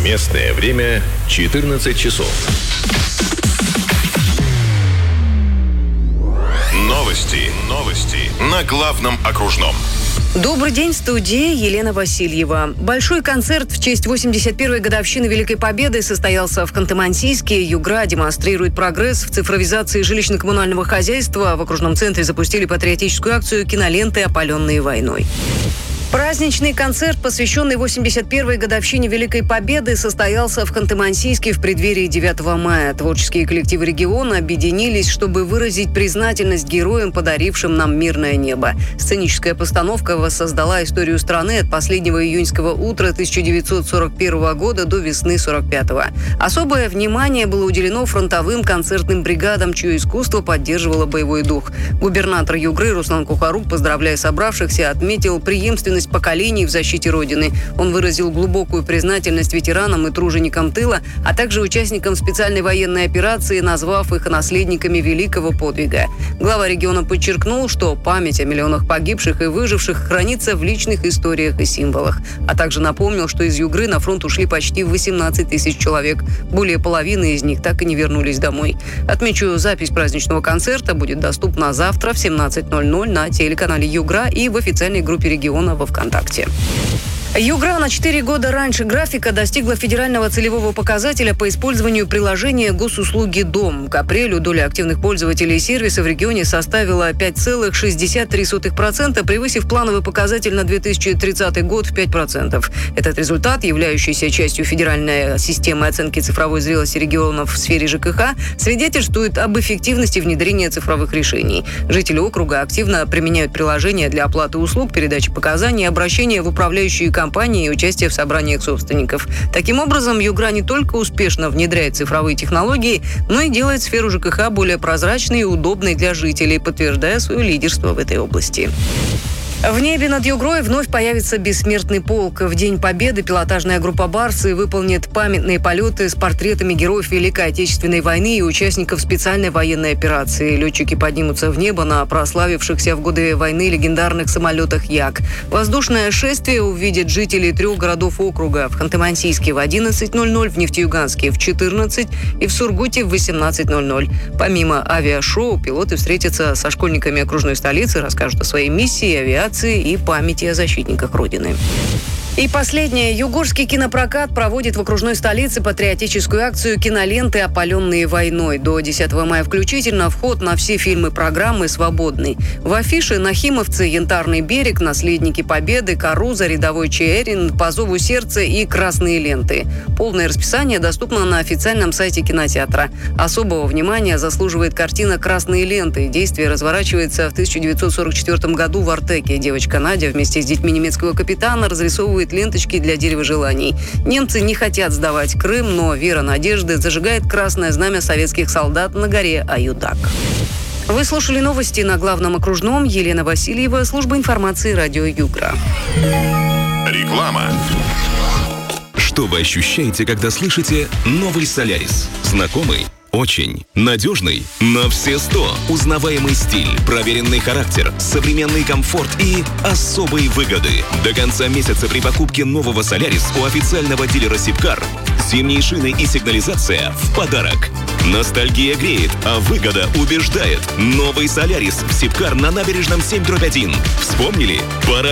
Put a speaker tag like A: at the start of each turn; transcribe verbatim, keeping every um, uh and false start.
A: Местное время четырнадцать часов. Новости. Новости на главном окружном.
B: Добрый день, в студии Елена Васильева. Большой концерт в честь восемьдесят первой годовщины Великой Победы состоялся в Ханты-Мансийске. Югра демонстрирует прогресс в цифровизации жилищно-коммунального хозяйства. В окружном центре запустили патриотическую акцию «Киноленты, опаленные войной». Праздничный концерт, посвященный восемьдесят первой годовщине Великой Победы, состоялся в Ханты-Мансийске в преддверии девятого мая. Творческие коллективы региона объединились, чтобы выразить признательность героям, подарившим нам мирное небо. Сценическая постановка воссоздала историю страны от последнего июньского утра тысяча девятьсот сорок первого года до весны сорок пятого. Особое внимание было уделено фронтовым концертным бригадам, чье искусство поддерживало боевой дух. Губернатор Югры Руслан Кухарук, поздравляя собравшихся, отметил преемственность поколений в защите Родины. Он выразил глубокую признательность ветеранам и труженикам тыла, а также участникам специальной военной операции, назвав их наследниками великого подвига. Глава региона подчеркнул, что память о миллионах погибших и выживших хранится в личных историях и символах, а также напомнил, что из Югры на фронт ушли почти восемнадцать тысяч человек. Более половины из них так и не вернулись домой. Отмечу, запись праздничного концерта будет доступна завтра в семнадцать ноль ноль на телеканале Югра и в официальной группе региона во ВКонтакте. Югра на четыре года раньше графика достигла федерального целевого показателя по использованию приложения госуслуги «Дом». К апрелю доля активных пользователей сервиса в регионе составила пять целых шестьдесят три сотых процента, превысив плановый показатель на две тысячи тридцатый год в пять процентов. Этот результат, являющийся частью федеральной системы оценки цифровой зрелости регионов в сфере ЖКХ, свидетельствует об эффективности внедрения цифровых решений. Жители округа активно применяют приложение для оплаты услуг, передачи показаний, обращения в управляющие компании, компании и участие в собраниях собственников. Таким образом, Югра не только успешно внедряет цифровые технологии, но и делает сферу ЖКХ более прозрачной и удобной для жителей, подтверждая свое лидерство в этой области. В небе над Югрой вновь появится бессмертный полк. В День Победы пилотажная группа «Барсы» выполнит памятные полеты с портретами героев Великой Отечественной войны и участников специальной военной операции. Летчики поднимутся в небо на прославившихся в годы войны легендарных самолетах Як. Воздушное шествие увидят жители трех городов округа: в Ханты-Мансийске в одиннадцать ноль ноль, в Нефтеюганске в четырнадцать и в Сургуте в восемнадцать ноль ноль. Помимо авиашоу, пилоты встретятся со школьниками окружной столицы, расскажут о своей миссии, авиации и памяти о защитниках Родины. И последнее. Югорский кинопрокат проводит в окружной столице патриотическую акцию «Киноленты, опаленные войной». До десятого мая включительно вход на все фильмы программы свободный. В афише «Нахимовцы», «Янтарный берег», «Наследники Победы», «Каруза», «Рядовой Чаерин», «По зову сердца» и «Красные ленты». Полное расписание доступно на официальном сайте кинотеатра. Особого внимания заслуживает картина «Красные ленты». Действие разворачивается в тысяча девятьсот сорок четвёртом году в Артеке. Девочка Надя вместе с детьми немецкого капитана разрисовывает ленточки для дерева желаний. Немцы не хотят сдавать Крым, но вера надежды зажигает красное знамя советских солдат на горе Аюдак. Вы слушали новости на главном окружном. Елена Васильева, служба информации радио Югра.
A: Реклама.
C: Что вы ощущаете, когда слышите «Новый Солярис»? Знакомый? Очень. Надежный? На все сто. Узнаваемый стиль, проверенный характер, современный комфорт и особые выгоды. До конца месяца при покупке нового «Солярис» у официального дилера «Сибкар» зимние шины и сигнализация в подарок. Ностальгия греет, а выгода убеждает. Новый «Солярис» в «Сибкар» на набережном семь дробь один. Вспомнили? Пора